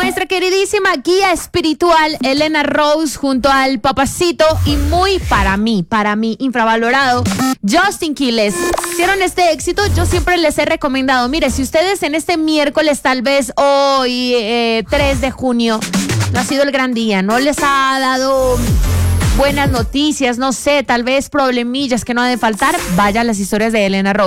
nuestra queridísima guía espiritual Elena Rose junto al papacito y muy para mí, infravalorado Justin Quiles. Hicieron este éxito, yo siempre les he recomendado, mire, si ustedes en este miércoles, tal vez hoy, 3 de junio, no ha sido el gran día, no les ha dado buenas noticias, no sé, tal vez problemillas que no ha de faltar, vaya a las historias de Elena Rose.